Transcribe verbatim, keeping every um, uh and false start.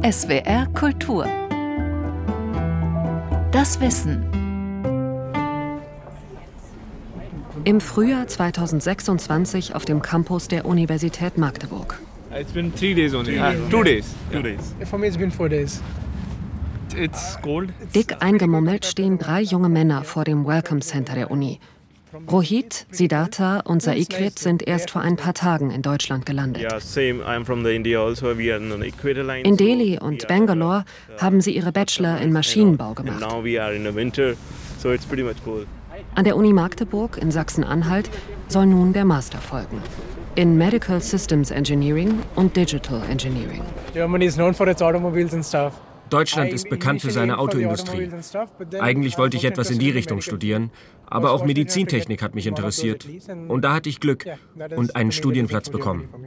S W R Kultur. Das Wissen. Im Frühjahr zweitausendsechsundzwanzig auf dem Campus der Universität Magdeburg. It's been three days only. Uh, two days. Two days. For me it's been four days. It's cold. Dick eingemummelt stehen drei junge Männer vor dem Welcome Center der Uni. Rohit, Siddhartha und Saikrit sind erst vor ein paar Tagen in Deutschland gelandet. In Delhi und Bangalore haben sie ihre Bachelor in Maschinenbau gemacht. An der Uni Magdeburg in Sachsen-Anhalt soll nun der Master folgen. In Medical Systems Engineering und Digital Engineering. Germany is known for its automobiles and stuff. Deutschland ist bekannt für seine Autoindustrie. Eigentlich wollte ich etwas in die Richtung studieren, aber auch Medizintechnik hat mich interessiert. Und da hatte ich Glück und einen Studienplatz bekommen.